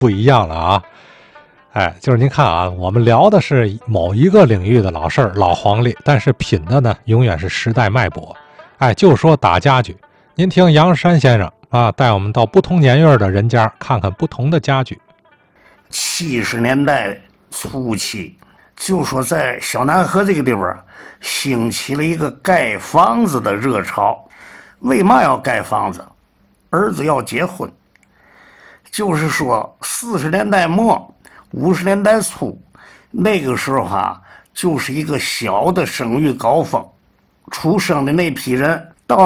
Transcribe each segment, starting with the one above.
不一样了啊。哎，就是您看啊，我们聊的是某一个领域的老事儿、老黄历，但是品的呢，永远是时代脉搏。哎，就说打家具，您听杨山先生啊，带我们到不同年月的人家看看不同的家具。 70年代初期，就说在小南河这个地方兴起了一个盖房子的热潮。为嘛要盖房子？儿子要结婚。就是说40年代末50年代初，那个时候就是一个小的生育高峰，出生的那批人到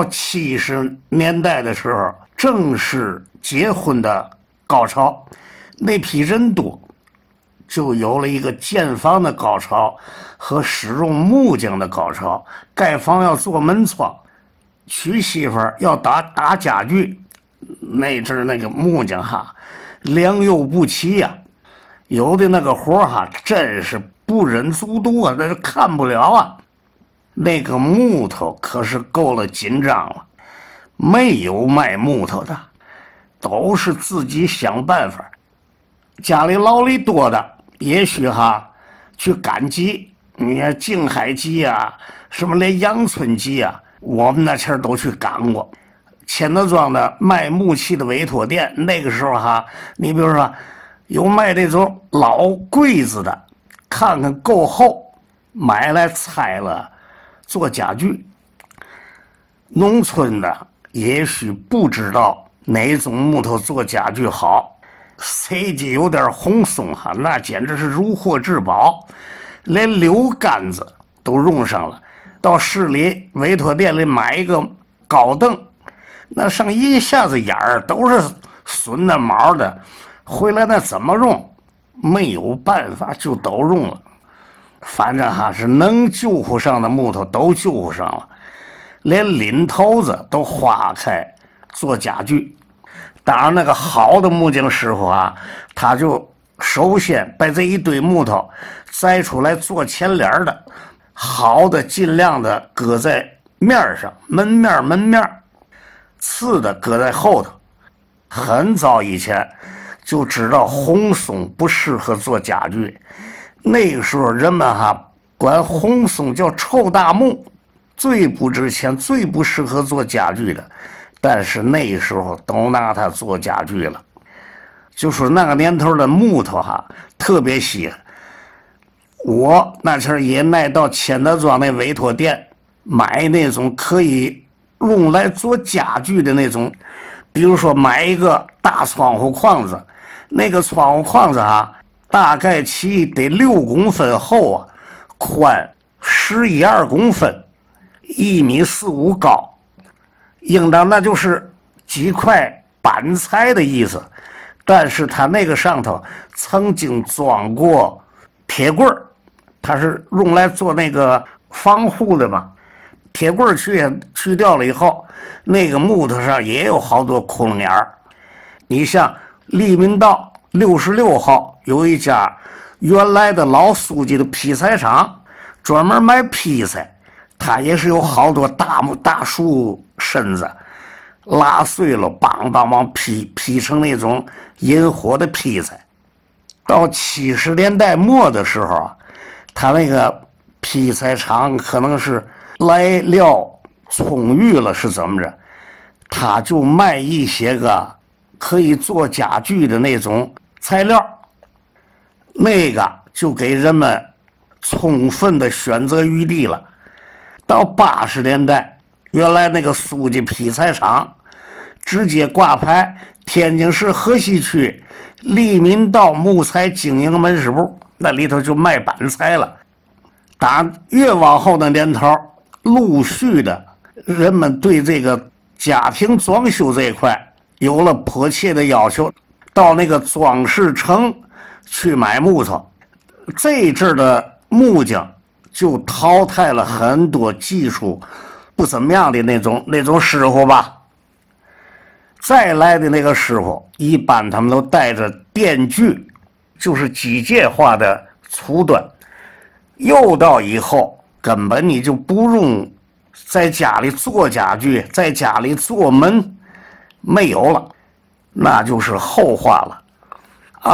70年代的时候正是结婚的高潮，那批人多，就有了一个建房的高潮和使用木匠的高潮。盖房要做门窗，娶媳妇要打家具，那阵儿那个木匠良莠不齐呀，有的那个活真是不忍卒读啊，那是看不了啊。那个木头可是够了紧张了，没有卖木头的，都是自己想办法。家里劳力多的，也许去赶集，你看静海集啊，什么连阳春集啊，我们那前儿都去赶过。钱德庄的卖木器的委托店，那个时候你比如说有卖那种老柜子的，看看够厚，买来拆了做家具。农村的也许不知道哪种木头做家具好，谁家有点红松那简直是如获至宝，连柳杆子都用上了。到市里委托店里买一个高凳，那上一下子眼儿都是损的毛的，回来那怎么用？没有办法，就都用了。反正是能救护上的木头都救护上了，连领头子都花开做家具。当然那个好的木匠师傅他就首先把这一堆木头摘出来做前脸的，好的尽量的搁在面上，门面，次的搁在后头。很早以前就知道红松不适合做家具，那个时候人们管红松叫臭大木，最不值钱，最不适合做家具的。但是那个时候都拿它做家具了。就说那个年头的木头特别稀。我那前也爱到钱德庄那委托店买那种可以用来做家具的那种，比如说买一个大窗户框子，那个窗户框子大概其得6公分厚宽11、12公分，1.4米5高，应当那就是几块板材的意思。但是它那个上头曾经装过铁棍儿，它是用来做那个防护的嘛。铁棍儿去掉了以后，那个木头上也有好多窟窿眼儿。你像利民道66号有一家原来的老书记的劈柴厂，专门卖劈柴，它也是有好多大树身子拉碎了，梆劈成那种引火的劈柴。到70年代末的时候他那个劈柴厂可能是来料充裕了，是怎么着？他就卖一些个可以做家具的那种材料，那个就给人们充分的选择余地了。到80年代，原来那个书记劈柴厂直接挂牌天津市河西区利民道木材经营门市部，那里头就卖板材了。当然越往后的年头，陆续的人们对这个家庭装修这一块有了迫切的要求，到那个装饰城去买木头。这一阵的木匠就淘汰了很多技术不怎么样的那种师傅吧。再来的那个师傅一般他们都带着电锯，就是机械化的粗端。又到以后根本你就不用在家里做家具，在家里做门，没有了，那就是后话了。